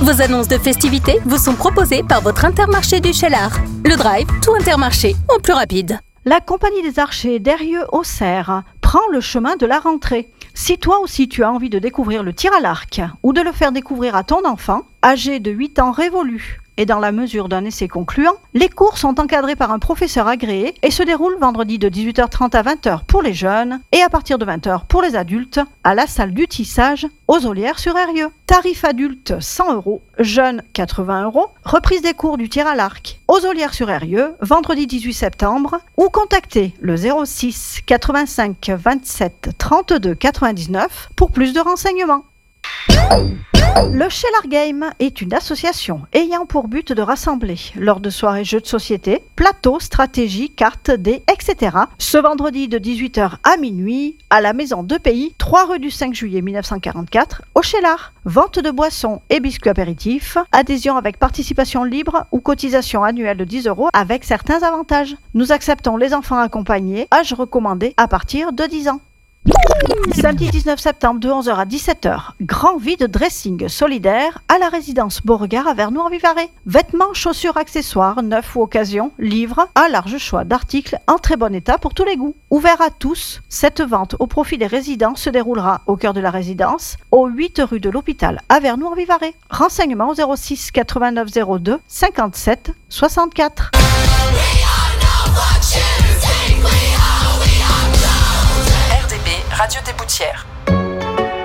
Vos annonces de festivités vous sont proposées par votre Intermarché du Cheylard. Le Drive, tout Intermarché, en plus rapide. La Compagnie des Archers d'Eyrieux-Auxerre prend le chemin de la rentrée. Si toi aussi tu as envie de découvrir le tir à l'arc ou de le faire découvrir à ton enfant, âgé de 8 ans révolus, et dans la mesure d'un essai concluant, les cours sont encadrés par un professeur agréé et se déroulent vendredi de 18h30 à 20h pour les jeunes et à partir de 20h pour les adultes à la salle du tissage aux Ollières-sur-Eyrieux. Tarif adulte 100 €, jeunes 80 €, reprise des cours du tir à l'arc aux Ollières-sur-Eyrieux vendredi 18 septembre ou contactez le 06 85 27 32 99 pour plus de renseignements. Le Cheylard Game est une association ayant pour but de rassembler, lors de soirées jeux de société, plateaux, stratégies, cartes, dés, etc. ce vendredi de 18h à minuit à la Maison de Pays, 3 rue du 5 juillet 1944, au Cheylard. Vente de boissons et biscuits apéritifs, adhésion avec participation libre ou cotisation annuelle de 10 € avec certains avantages. Nous acceptons les enfants accompagnés, âge recommandé à partir de 10 ans. Samedi 19 septembre de 11h à 17h, grand vide dressing solidaire à la résidence Beauregard à Vernoux-en-Vivarais. Vêtements, chaussures, accessoires, neufs ou occasion, livres, un large choix d'articles en très bon état pour tous les goûts. Ouvert à tous, cette vente au profit des résidents se déroulera au cœur de la résidence, au 8 rue de l'Hôpital à Vernoux-en-Vivarais. Renseignements au 06 89 02 57 64. Radio des Boutières.